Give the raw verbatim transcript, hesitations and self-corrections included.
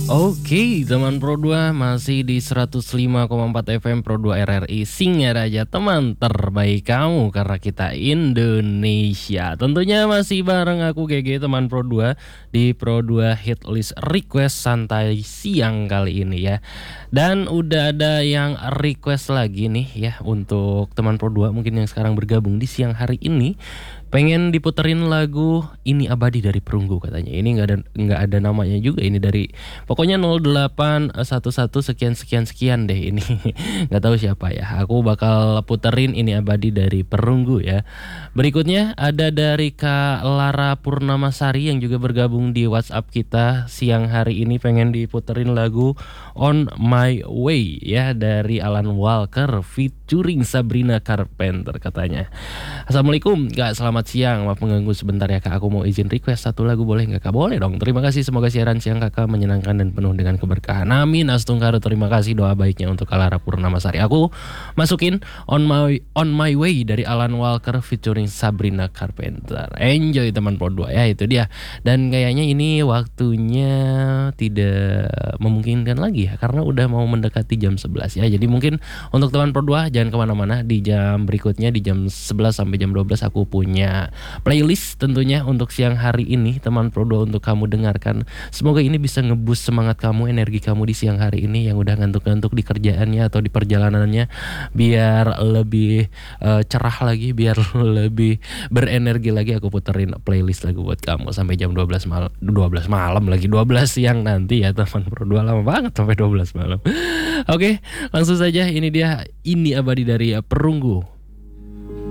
Oke, teman Pro dua masih di seratus lima koma empat F M Pro dua R R I Singaraja, teman terbaik kamu karena kita Indonesia. Tentunya masih bareng aku G G teman Pro dua di Pro dua Hit List Request Santai siang kali ini ya. Dan udah ada yang request lagi nih ya untuk teman Pro dua mungkin yang sekarang bergabung di siang hari ini. Pengen diputerin lagu Ini Abadi dari Perunggu katanya. Ini nggak ada nggak ada namanya juga ini dari pokoknya nol delapan satu satu sekian sekian sekian deh ini. Nggak tahu siapa ya. Aku bakal puterin Ini Abadi dari Perunggu ya. Berikutnya ada dari Kak Lara Purnamasari yang juga bergabung di WhatsApp kita siang hari ini, pengen diputerin lagu On My Way ya dari Alan Walker featuring Sabrina Carpenter katanya. Assalamualaikum Kak, selamat siang. Maaf mengganggu sebentar ya Kak, aku mau izin request satu lagu boleh nggak Kak? Boleh dong, terima kasih. Semoga siaran siang Kakak menyenangkan dan penuh dengan keberkahan. Amin Astungkaro, terima kasih doa baiknya untuk Kalara Purnamasari. Aku masukin On My On My Way dari Alan Walker featuring Sabrina Carpenter. Enjoy teman Pro dua ya, itu dia. Dan kayaknya ini waktunya tidak memungkinkan lagi ya, karena udah mau mendekati jam sebelas ya. Jadi mungkin untuk teman Pro dua jangan kemana-mana, di jam berikutnya di jam sebelas sampai jam dua belas aku punya playlist tentunya untuk siang hari ini teman Pro dua untuk kamu dengarkan. Semoga ini bisa ngeboost semangat kamu, energi kamu di siang hari ini yang udah ngantuk-ngantuk di kerjaannya atau di perjalanannya, biar lebih uh, cerah lagi, biar lebih berenergi lagi. Aku puterin playlist lagu buat kamu sampai jam dua belas malam, dua belas malam lagi, dua belas siang nanti ya teman Pro dua. Lama banget sampai dua belas malam. Oke, langsung saja ini dia Ini Abadi dari Perunggu